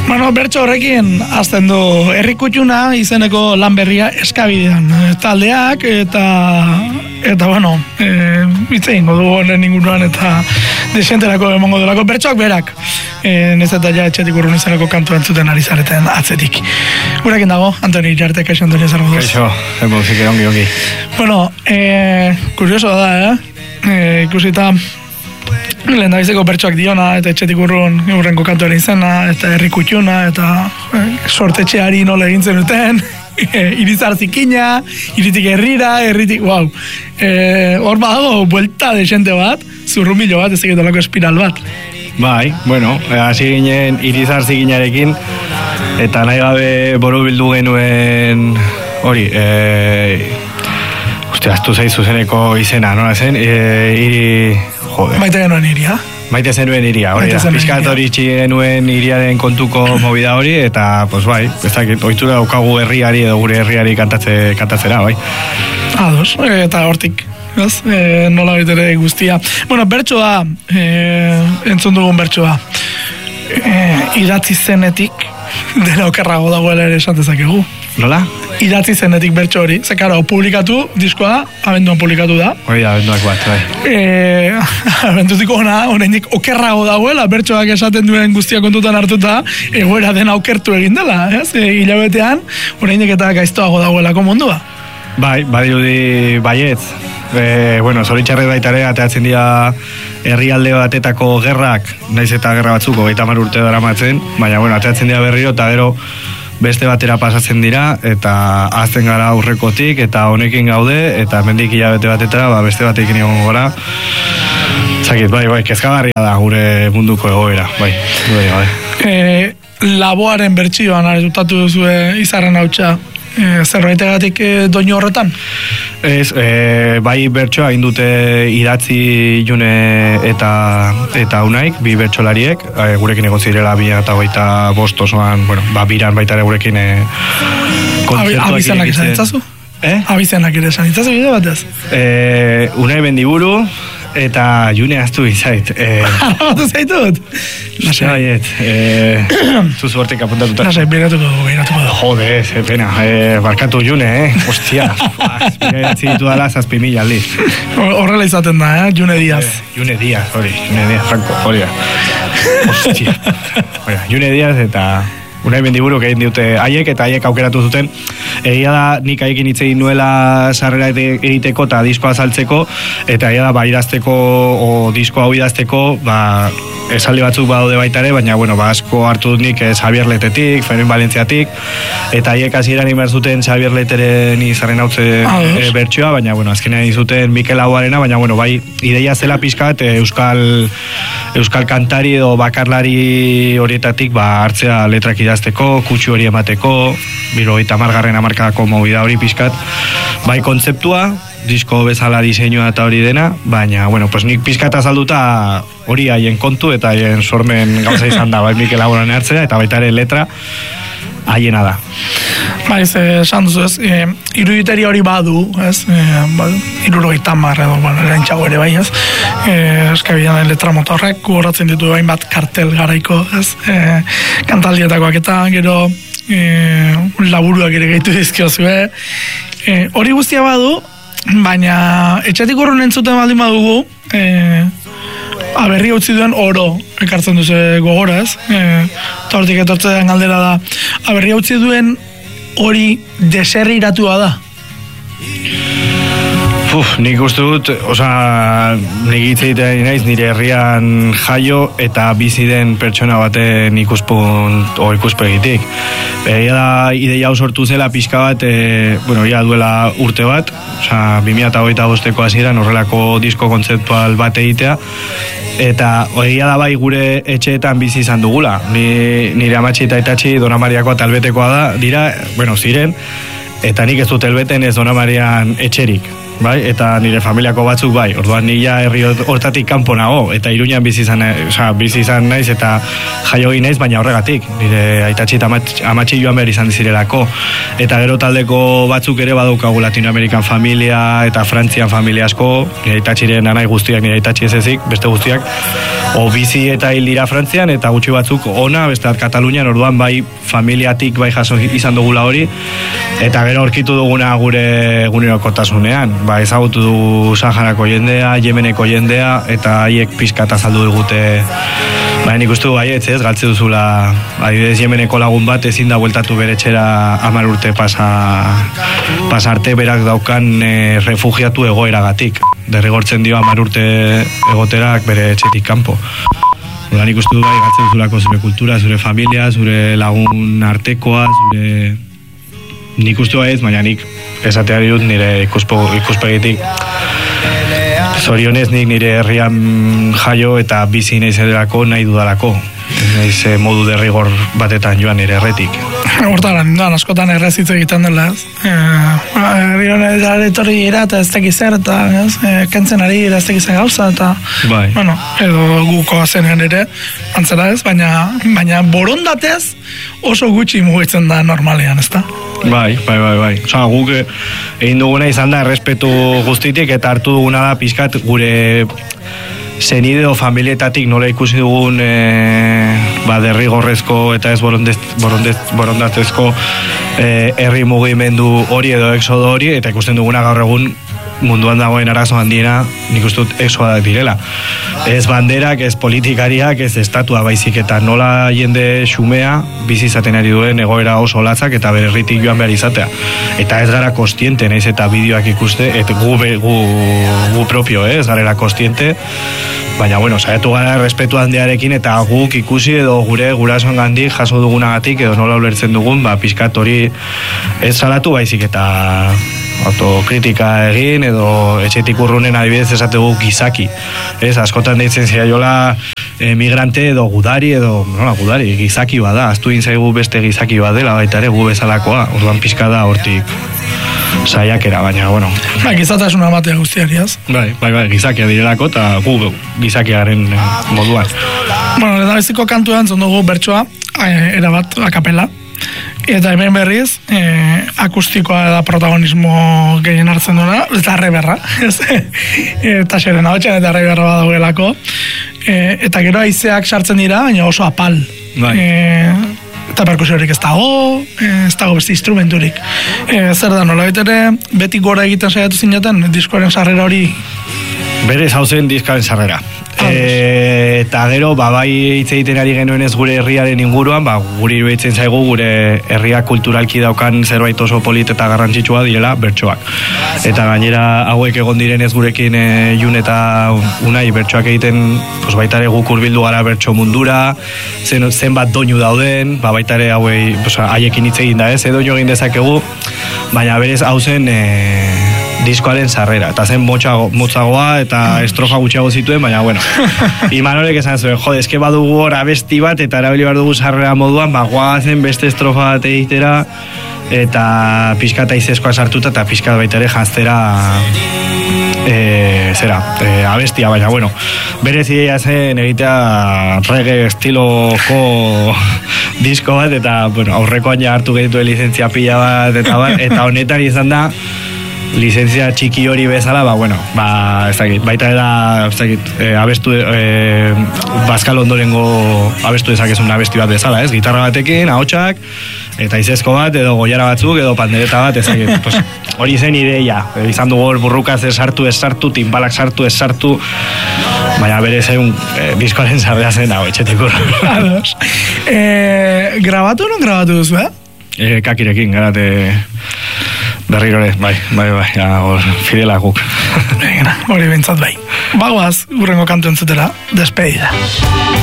Bueno, bertso horrekin azten du Herrikutxuna izeneko lan berria Eskabidean taldeak eta bueno, hitz egingo dugu honen inguruan eta desenterako emango delako bertsoak berak. Nez eta ja etxetik urrun izeneko kantu entzuten ari zareten atzetik. Gurekin dago, Antoni Iriarte, kaixo Antoni zer moduz? Kaixo, musike ongi. Bueno, kurioso da, ikusita lehen dabizeko bertsoak diona, eta etxetik urrenko kantuaren izena, eta Herrikutxuna, eta sortetxeari nola egintzen duten, Irizar zikina, iritik herritik, wow. Hor badago, buelta desente bat, zurrumilo bat, ez egitolako espiral bat. Bai, bueno, hasi ginen Irizar zikinarekin, eta nahi gabe borobildu genuen hori, aztu zaizu zeneko izena, nola zen? Maite genuen iria. Maite zenuen iria, hori da. Piskat hori genuen iriaren kontuko movida hori, eta, pues bai, ezakit, ohitura daukagu herriari edo gure herriari kantatzera, bai. Ados, eta hortik, ez? Nola baitere guztia. Bueno, bertsoa, entzun dugun bertsoa, idatzi zenetik, dela okerrago dagoela ere esan dezakegu. Nola? Idatzi zenetik bertso hori. Ze, karo, publikatu, diskoa, abenduan publikatu da. Hori da, abenduak bat, bai. Abendutiko oraindik okerrago dagoela, bertsoak esaten duen guztia kontutan hartuta, egoera dena okertu egin dela, ez? Hilabetean, oraindik eta gaiztoago dagoelako mundua. Bai, badirudi baietz. Bueno, zoritxarrez baitare, ateatzen dira herrialde batetako gerrak, naiz eta gerra batzuko, 30 urte daramatzen, baina, bueno, ateatzen dira berriro, eta gero beste batera pasatzen dira, eta azten gara aurrekotik, eta honekin gaude, eta mendik hilabete batetara, beste batekin egon gora. Zakit, bai, kezkagarria da gure munduko egoera, bai. Laboaren bertsioan aretutatu duzue izarren hautsa, zerbaitegatik doinu horretan? Ez, bai bertsoa indute idatzi June eta Unaik, bi bertsolariek, gurekin egon zirela 2025 osoan, bueno, biran baita ere gurekin kontzertuak abizenak esan itzazu? Abizenak ere esan itzazu bide batez? Unai Mendiburu eta June aztu izait. Batu zaitut? Lasaiet. Zuzu hortik apuntatuta. Lasai, begiratuko dugu. Jode, ze pena. Barkatu June, Hostia. Bigatzi ditu dala 7.000 aldiz. Horrela izaten da, June Diaz. June Diaz, Franco, hori da. Hostia. June Diaz eta Unai Mendiburu egin dute haiek, eta haiek aukeratu zuten. Egia da, nik haiekin hitz egin nuela sarrera egiteko eta diskoa saltzeko, eta egia da, idazteko o diskoa hau idazteko, esaldi batzuk badaude baitare, baina, bueno, asko hartu dut nik Xabier Letetik, Fermin Valentziatik, eta haiek hasieran inbar zuten Xabier Leteren izarren hautze bertsioa, baina, bueno, azkenean izuten Mikel Auarena, baina, bueno, bai, ideia zela pixkat euskal kantari edo bakarlari horietatik, hartzea letrak idazteko, kutsu hori emateko, 50. hamarkadako movida hori pixkat, bai kontzeptua, disko bezala diseinua eta hori dena, baina, bueno, pues nik pixkat azalduta hori haien kontu eta haien sormen gauza izan da, bai Mikel Auarena hartzea, eta baita ere letra haiena da. Baiz, esan duzu ez, iruditeri hori badu, ez, 70 edo, erantxago ere bai, ez, Eskabidean letra motorrek, gogoratzen ditu hainbat kartel garaiko, ez, kantaldietakoak eta gero laburuak ere gehitu dizkiozue, hori guztia badu, baina etxetik urrun entzuten baldin badugu, aberri utzi duen oro ekartzen duzu gogora, ez? Eta hortik etortzen galdera da, aberri utzi duen hori deserriratua da? Nik uste dut, nik hitz egiten naiz nire herrian jaio eta bizi den pertsona baten ikuspegitik. Ia da, ideia hau sortu zela pixka bat, ia duela urte bat, 2025ko hasieran horrelako disko kontzeptual bat egitea, eta egia da bai gure etxeetan bizi izan dugula. Nire amatxi eta itatxi Dona Mariakoa eta Elbetekoa dira, ziren, eta nik ez dut Elbeten ez Dona Marian etxerik. bai, eta nire familiako batzuk bai, orduan nila herri hortatik kanpo nago, eta Iruñan bizi izan naiz, eta jaio egin naiz, baina horregatik, nire aitatxi eta amatxi joan behar izan dizirelako, eta gero taldeko batzuk ere badaukagu Latinoamerikan familia, eta Frantzian familia asko, nire aitatxiren anai guztiak, nire aitatxi ez ezik, beste guztiak, o bizi eta hil dira Frantzian, eta gutxi batzuk ona, beste Katalunian, orduan bai familiatik bai jaso izan dugula hori, eta gero aurkitu duguna gure egunerokotasunean, ba ezagutu du Saharako jendea, Yemeneko jendea, eta haiek pizkat azaldu digute, ba nik uste du baietz, ez, galtze duzula, adibidez Yemeneko lagun bat ezin da bueltatu bere etxera 10 urte pasarte berak daukan refugiatu egoeragatik, derrigortzen dio 10 urte egoterak bere etxetik kanpo. Oda nik uste du bai galtze duzulako zure kultura, zure familia, zure lagun artekoa, zure... Nik uste ez, baina nik esateari dut nire ikuspegitik zorionez nik nire herrian jaio eta bizi naiz ederako nahi dudalako. Naiz modu derrigor batetan joan nire herretik. Hortaran, askotan errezitzu egiten dela, ez? Herri honetan etorri gira eta ez tekiz zer, eta kentzen ari gira ez tekiz gauza, eta bai. Bueno, edo guko zenean ere, antzera ez, baina borondatez oso gutxi mugitzen da normalean, ez da? Bai. Osa, guk egin duguna izan da errespetu guztitik eta hartu duguna da pizkat gure zenide o familietatik nola ikusi dugun derrigorrezko eta ez borondatezko herri mugimendu hori edo exodo hori, eta ikusten duguna gaur egun munduan dagoen arazo handiena nik uste dut exodak direla. Ez banderak, ez politikariak, ez estatua baizik, eta nola jende xumea bizi izaten ari duen egoera oso latzak eta bere herritik joan behar izatea. Eta ez gara kostiente, naiz eta bideoak ikuste, eta gu propio, ez garela kostiente, baina, bueno, saiatu gara respetu handiarekin eta guk ikusi edo gure gurasoen gandik jaso dugunagatik edo nola ulertzen dugun, pizkat hori ez salatu baizik eta autokritika egin edo etxetik urrunen adibidez esategu gizaki. Ez, askotan deitzen zaiola migrante edo gudari edo, gudari, gizaki bada, aztu zaigu beste gizaki badela baita ere gu bezalakoa, orduan pizka da hortik saiakera, baina, bueno. Gizatasuna ematea guztiariaz. Bai, gizakia direlako eta gu gizakiaren moduan. Bueno, eta beziko kantuan zondugu bertsoa, erabat akapela. Eta hemen berriz, akustikoa da protagonismo gehien hartzen duena, eta arreberra, eta xeren hau txan, eta arreberra badagoelako. Eta gero haizeak sartzen dira, baina oso apal. Bai. Eta perkusiorik ez dago beste instrumenturik. Zer da, nola ere, beti gora egiten saiatu zinaten, diskoaren sarrera hori? Berez hau zen diskaren sarrera. Eta gero, bai hitz egiten ari genuen ez gure herriaren inguruan, guri iruditzen zaigu gure herria kulturalki daukan zerbait oso polit eta garrantzitsua direla bertsoak. Eta gainera hauek egon direnez gurekin Jun eta Unai bertsoak egiten, baita ere guk hurbildu gara bertso mundura, zenbat doinu dauden, baita ere haiekin hitz egin da ez, doinu egin dezakegu, baina berez hau zen diskoaren sarrera, eta zen motzagoa eta estrofa gutxiago zituen, baina bueno, Imanolek esan zuen, eske badugu hor abesti bat eta erabili behar dugu sarrera moduan, goazen beste estrofa bat egitera eta pixka eta izeskoa sartuta eta pixka baita ere janztera abestia, baina bueno, berezia zen egitea reggae estiloko disko bat, eta bueno, aurrekoan ja hartu gehituen lizentzia pila bat eta honetan izan da lizentzia txiki hori bezala, ez dakit, baita da, abestu, Bazkal ondorengo abestu dezakezun abesti bat bezala, ez? Gitarra batekin, ahotsak, eta izezko bat, edo goiara batzuk, edo pandereta bat, ez dakit, hori zen ideia, izan dugu burrukaz ez sartu, timbalak sartu, baina bere zen diskoaren zardea zen, etxetik urra. Grabatu non grabatu duzu, Kakirekin, garate... Berriro ere, bai, fidela guk. Hori bintzat bai. Bagoaz, urrengo kantu entzutera, despedida.